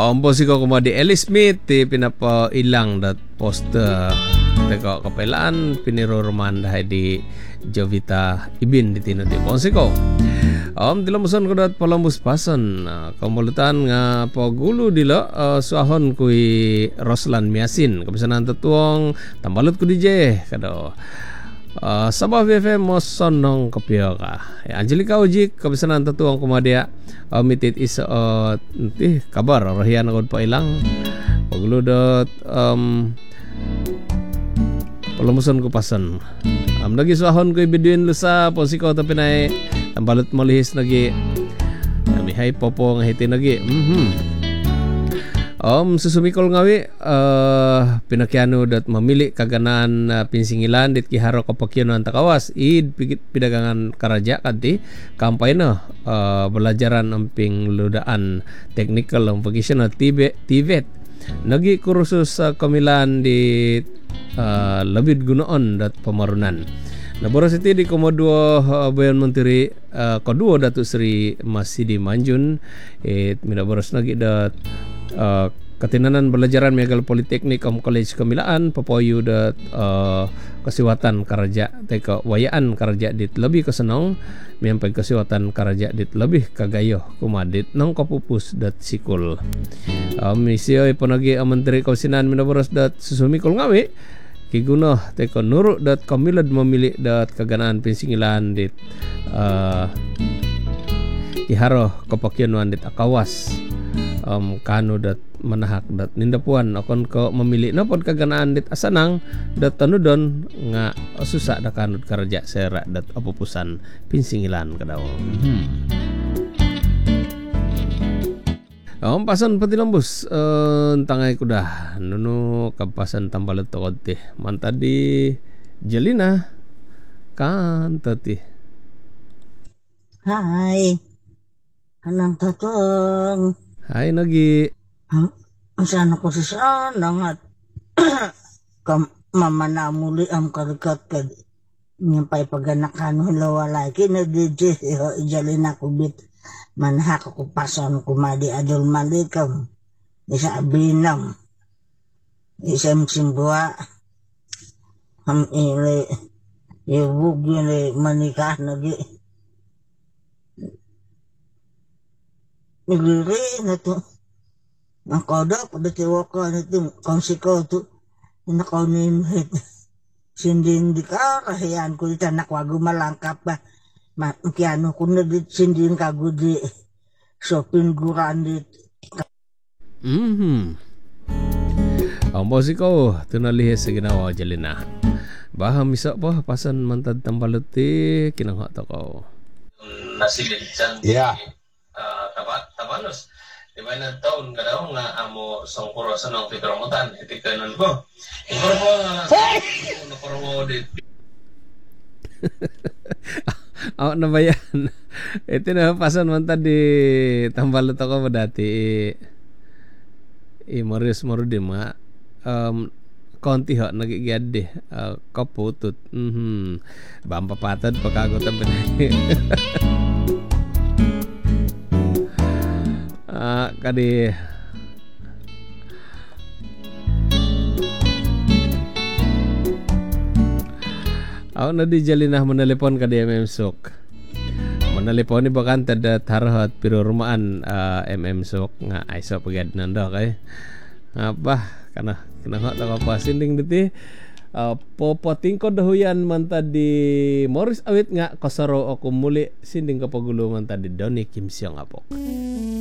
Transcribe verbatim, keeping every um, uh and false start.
Ompo si ko kumadi Ellie Smith ti pinapa ilang dat poster teko kapelaan pinirurman dahay di Jovita Ibin di tino ti Ponsiko. Om dilamusan ko dat palambus pasan uh, kamulutan nga pagulo dila uh, suahon kui Roslan Miasin kabisanan tetuong tambalot ku D J kado uh, Sabah B F M mosonong kopyo ka ya, Angelica Ojik kabisanan tetuong kumadia uh, mitit is uh, ti kabar rahian agad pa ilang pagulo dat um, palumusan ko pasan am lagi suahon ko ibiduin lusa Ponsiko tapi nae tambalot malihis lagi mihay popo nga hiti lagi mhm om susumikol ngawi uh, pinakyano dat mamili kaganaan uh, pinsingilan dit kiharo kapakyanon takawas id pidagangan karaja kanti kampay na uh, belajaran amping ludaan technical ang vocational Tibet Tibet nagi kursus sa uh, kamilan di uh, labid gunoon dat pamarunan. Naboros iti di Komodo uh, Bayan Menteri uh, Kedua Datuk Seri Masidi Manjun it minaboros lagi dat uh, katinanan belajaran megal politeknik om college kemilaan papoyu dat uh, kesiwatan karaja teka wayaan karaja dit lebih kesenong miampai kesiwatan karaja dit lebih kagayo kumadit nang kapupus dat sikul um, misiyo iponagi uh, Menteri Kausinan minaboros dat susumikol ngawi kiguno teko nuruk dat kamilad memilih dat kaganaan pinsingilan dit uh, iharo kapakyanuan dit akawas um, kanu dat manahak dat nindapuan akon ko memilih napod kaganaan dit asanang dat tanudon nga susah da kanut karaja sera dat apupusan pinsingilan kadaw hmm. Om pasan patilambus uh, tangay kuda nuno kapasan tambalet tokod ti mantadi Jelina kan tati. Hai. Anang tatong. Hai nagi. Ang sana ko sa sana nga kam mamana muli am karikat kad nyempay paganakan hulawa lagi na D J Jelina kubit. Manhak ako pasan kumadi adol malikam isa abinam isam simbua ham ile ibug ile manikah nagi niliri na to ang kodok pada tiwaka na to konsiko to inakaunimhit sindin di karahian ko itanak wago malangkap ba makiano ko na dit sindin kagudi shopping guran dit mhm ang Ponsiko tunalihis sa ginawa Jelina baham misa pa pasan mantad tambalot ti kinangha to ko nasilid dyan yeah uh, taba, tabanos di ba na taon ka daw nga amo sangkuro sa nang tikramutan iti kanon ko ikoro mo nakoro mo dit awak na ba yan? Ito na pasan man ta di tambalot ako ba dati i Marius Marudim nga um, konti ho nagigiyad di uh, kaputut mhm bampapatad pagkagot ang pinay ah kadi Ako na di Jelina menelpon ka di M M Sok. Menelpon ni bakan tada tarhat pirurumaan uh, M M Sok nga ay so pagad nanda kay. Apa kana kinahot ako pa sinding diti uh, popoting ko dahuyan man ta di Morris awit nga kasaro ako muli sinding kapagulo man ta di Donnie Kim Siong apok.